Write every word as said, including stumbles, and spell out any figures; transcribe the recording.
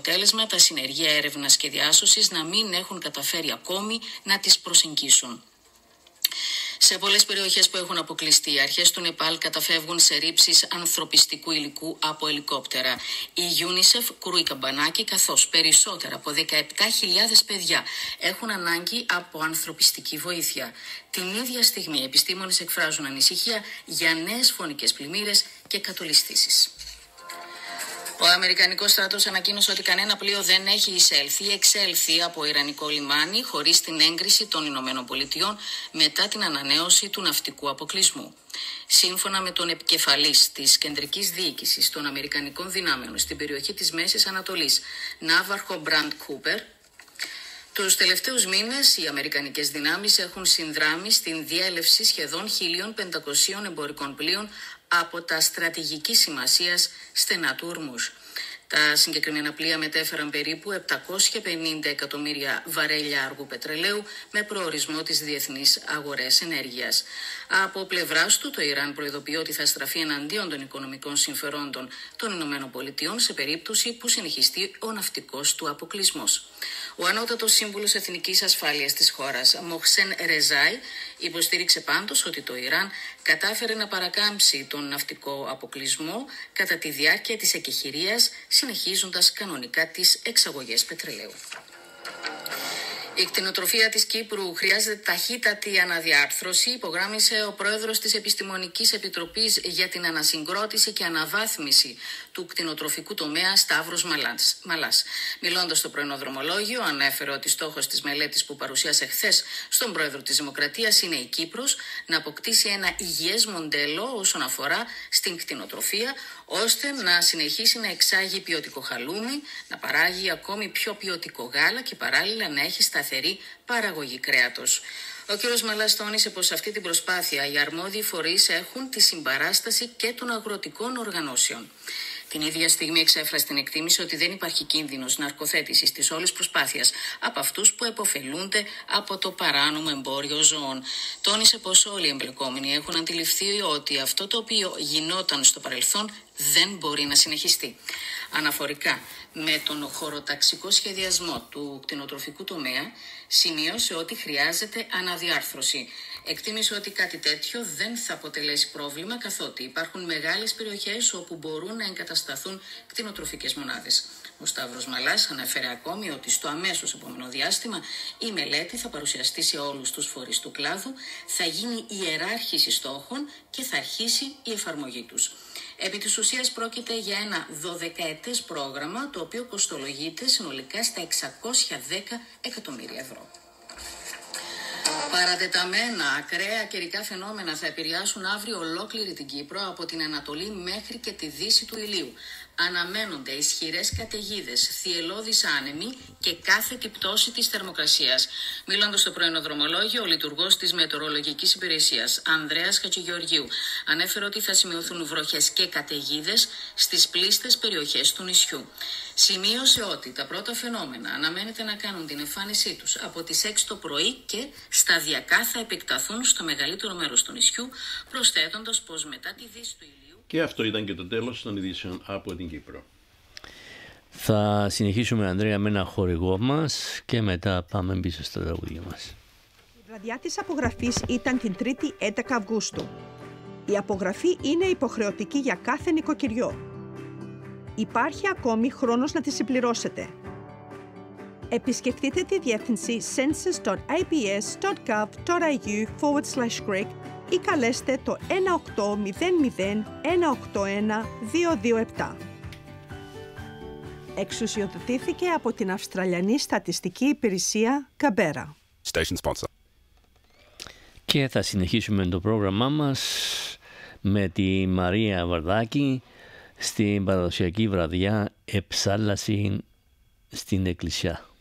αποτέλεσμα τα συνεργεία έρευνας και διάσωσης να μην έχουν καταφέρει ακόμη να τις προσεγγίσουν. Σε πολλές περιοχές που έχουν αποκλειστεί, οι αρχές του Νεπάλ καταφεύγουν σε ρήψεις ανθρωπιστικού υλικού από ελικόπτερα. Η UNICEF κρούει καμπανάκι, καθώς περισσότερα από δεκαεπτά χιλιάδες παιδιά έχουν ανάγκη από ανθρωπιστική βοήθεια. Την ίδια στιγμή, οι επιστήμονες εκφράζουν ανησυχία για νέες φωνικές πλημμύρες και κατολισθήσεις. Ο Αμερικανικός στρατός ανακοίνωσε ότι κανένα πλοίο δεν έχει εισέλθει ή εξέλθει από ιρανικό λιμάνι χωρίς την έγκριση των Ηνωμένων Πολιτειών μετά την ανανέωση του ναυτικού αποκλεισμού. Σύμφωνα με τον επικεφαλής της κεντρικής διοίκησης των Αμερικανικών δυνάμεων στην περιοχή της Μέσης Ανατολής, ναύαρχο Μπραντ Κούπερ, τους τελευταίους μήνες οι αμερικανικές δυνάμεις έχουν συνδράμει στην διέλευση σχεδόν χίλια πεντακόσια εμπορικών πλοίων από τα στρατηγικής σημασίας στενά του Ορμούζ. Τα συγκεκριμένα πλοία μετέφεραν περίπου επτακόσια πενήντα εκατομμύρια βαρέλια αργού πετρελαίου με προορισμό τις διεθνείς αγορές ενέργειας. Από πλευράς του, το Ιράν προειδοποιεί ότι θα στραφεί εναντίον των οικονομικών συμφερόντων των Ηνωμένων Πολιτειών σε περίπτωση που συνεχιστεί ο ναυτικός του αποκλεισμός. Ο ανώτατος σύμβουλος Εθνικής Ασφάλειας της χώρας, Μοχσέν Ρεζάι, υποστήριξε πάντως ότι το Ιράν κατάφερε να παρακάμψει τον ναυτικό αποκλεισμό κατά τη διάρκεια της εκεχηρίας, συνεχίζοντας κανονικά τις εξαγωγές πετρελαίου. Η κτηνοτροφία της Κύπρου χρειάζεται ταχύτατη αναδιάρθρωση, υπογράμμισε ο πρόεδρος της Επιστημονικής Επιτροπής για την Ανασυγκρότηση και Αναβάθμιση του κτηνοτροφικού τομέα, Σταύρος Μαλάς. Μιλώντας στο πρωινό δρομολόγιο, ανέφερε ότι στόχος της μελέτης που παρουσίασε χθες στον πρόεδρο της Δημοκρατίας είναι η Κύπρος να αποκτήσει ένα υγιές μοντέλο όσον αφορά στην κτηνοτροφία, ώστε να συνεχίσει να εξάγει ποιοτικό χαλούμι, να παράγει ακόμη πιο ποιοτικό γάλα και παράλληλα να έχει σταθερή παραγωγή κρέατος. Ο κ. Μαλάς τόνισε πως σε αυτή την προσπάθεια οι αρμόδιοι φορείς έχουν τη συμπαράσταση και των αγροτικών οργανώσεων. Την ίδια στιγμή εξέφρασε την εκτίμηση ότι δεν υπάρχει κίνδυνος ναρκοθέτησης της όλης προσπάθειας από αυτούς που επωφελούνται από το παράνομο εμπόριο ζώων. Τόνισε πως όλοι οι εμπλεκόμενοι έχουν αντιληφθεί ότι αυτό το οποίο γινόταν στο παρελθόν δεν μπορεί να συνεχιστεί. Αναφορικά με τον χωροταξικό σχεδιασμό του κτηνοτροφικού τομέα, σημείωσε ότι χρειάζεται αναδιάρθρωση. Εκτίμησε ότι κάτι τέτοιο δεν θα αποτελέσει πρόβλημα, καθότι υπάρχουν μεγάλες περιοχές όπου μπορούν να εγκατασταθούν κτηνοτροφικές μονάδες. Ο Σταύρος Μαλάς αναφέρει ακόμη ότι στο αμέσως επόμενο διάστημα η μελέτη θα παρουσιαστεί σε όλους τους φορείς του κλάδου, θα γίνει ιεράρχηση στόχων και θα αρχίσει η εφαρμογή τους. Επί της ουσίας πρόκειται για ένα δωδεκαετές πρόγραμμα, το οποίο κοστολογείται συνολικά στα εξακόσια δέκα εκατομμύρια ευρώ. Παρατεταμένα ακραία καιρικά φαινόμενα θα επηρεάσουν αύριο ολόκληρη την Κύπρο από την Ανατολή μέχρι και τη δύση του ηλίου. Αναμένονται ισχυρές καταιγίδες, θυελλώδεις άνεμοι και κάθετη πτώση της θερμοκρασίας. Μιλώντας στο πρωινό δρομολόγιο, ο λειτουργός της Μετεωρολογικής Υπηρεσίας, Ανδρέας Χατζηγεωργίου, ανέφερε ότι θα σημειωθούν βροχές και καταιγίδες στις πλήστες περιοχές του νησιού. Σημείωσε ότι τα πρώτα φαινόμενα αναμένεται να κάνουν την εμφάνισή τους από τις έξι το πρωί και σταδιακά θα επεκταθούν στο μεγαλύτερο μέρος του νησιού, προσθέτοντας πως μετά τη δύση του ηλίου. Και αυτό ήταν και το τέλος των ειδήσεων από την Κύπρο. Θα συνεχίσουμε, Ανδρέα, με ένα χορηγό μας και μετά πάμε πίσω στα τραγούδια μας. Η βραδιά της απογραφής ήταν την Τρίτη έντεκα Αυγούστου. Η απογραφή είναι υποχρεωτική για κάθε νοικοκυριό. Υπάρχει ακόμη χρόνος να τη συμπληρώσετε. Επισκεφτείτε τη διεύθυνση census.abs.gov.au forward slash Greek ή καλέστε το ένα οκτώ μηδέν μηδέν ένα οκτώ ένα δύο δύο επτά. Εξουσιοδοτήθηκε από την Αυστραλιανή Στατιστική Υπηρεσία Καμπέρα. Station sponsor. Και θα συνεχίσουμε το πρόγραμμά μας με τη Μαρία Βαρδάκη στην παραδοσιακή βραδιά Εψάλαση στην Εκκλησιά.